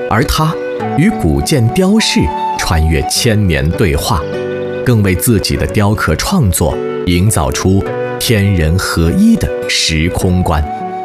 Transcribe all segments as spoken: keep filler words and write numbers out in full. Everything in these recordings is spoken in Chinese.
而他与古建雕饰穿越千年对话，更为自己的雕刻创作营造出天人合一的时空观。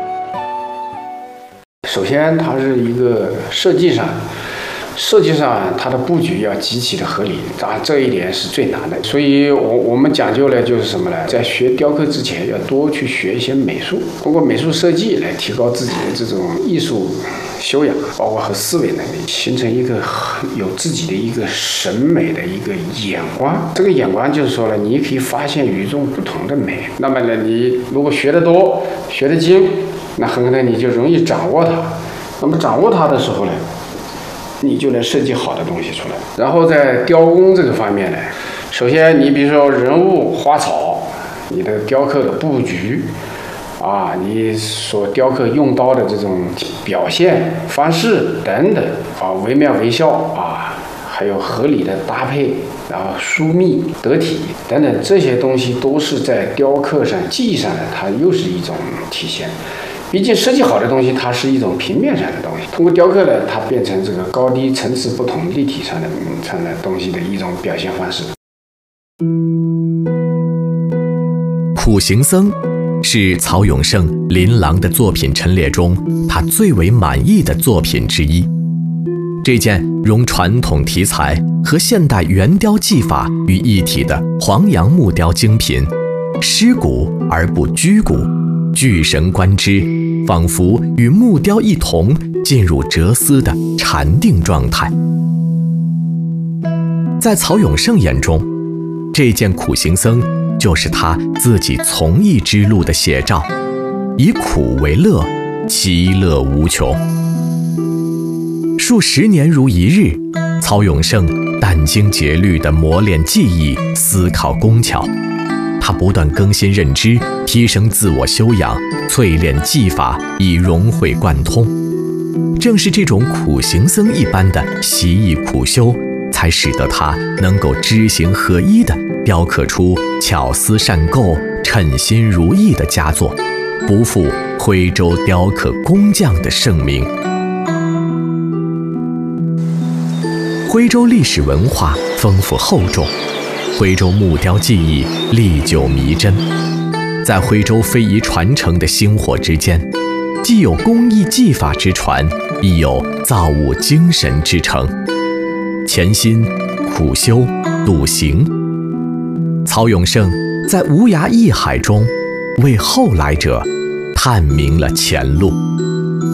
首先，它是一个设计上，设计上它的布局要极其的合理，当然这一点是最难的。所以我我们讲究的就是什么呢？在学雕刻之前，要多去学一些美术，通过美术设计来提高自己的这种艺术修养，包括和思维能力，形成一个有自己的一个审美的一个眼光。这个眼光就是说呢，你可以发现与众不同的美。那么呢，你如果学得多，学得精，那很可能你就容易掌握它。那么掌握它的时候呢，你就能设计好的东西出来。然后在雕工这个方面呢，首先你比如说人物、花草，你的雕刻的布局啊，你所雕刻用刀的这种表现方式等等啊，惟妙惟肖啊，还有合理的搭配，然后疏密得体等等，这些东西都是在雕刻上、技艺上的，它又是一种体现。毕竟设计好的东西，它是一种平面上的东西，通过雕刻呢，它变成这个高低层次不同、立体上的上的东西的一种表现方式。 苦行僧是曹永胜琳琅的作品陈列中他最为满意的作品之一。这件融传统题材和现代圆雕技法于一体的黄杨木雕精品，尸骨而不居骨，聚神观之，仿佛与木雕一同进入哲思的禅定状态。在曹永胜眼中，这件苦行僧就是他自己从艺之路的写照，以苦为乐，其乐无穷。数十年如一日，曹永胜殚精竭虑地磨练技艺，思考工巧。他不断更新认知，提升自我修养，淬炼技法，以融会贯通。正是这种苦行僧一般的习艺苦修，才使得他能够知行合一地雕刻出巧思善构、称心如意的佳作，不负徽州雕刻工匠的盛名。徽州历史文化丰富厚重，徽州木雕技艺历久弥真。在徽州非遗传承的薪火之间，既有工艺技法之传，亦有造物精神之承。潜心苦修笃行，曹永胜在无涯艺海中为后来者探明了前路。